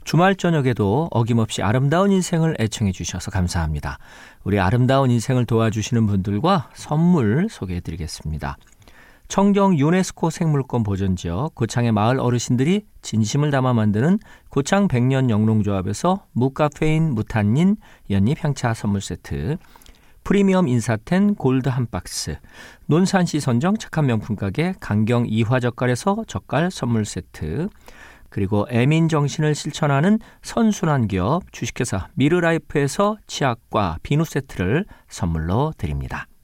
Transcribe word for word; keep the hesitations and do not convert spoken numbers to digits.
주말 저녁에도 어김없이 아름다운 인생을 애청해 주셔서 감사합니다. 우리 아름다운 인생을 도와주시는 분들과 선물 소개해 드리겠습니다. 청정 유네스코 생물권 보전지역 고창의 마을 어르신들이 진심을 담아 만드는 고창 백년 영농조합에서 무카페인 무탄닌 연잎 향차 선물 세트, 프리미엄 인사텐 골드 한 박스, 논산시 선정 착한 명품 가게 강경 이화젓갈에서 젓갈 선물 세트, 그리고 애민 정신을 실천하는 선순환 기업 주식회사 미르라이프에서 치약과 비누 세트를 선물로 드립니다.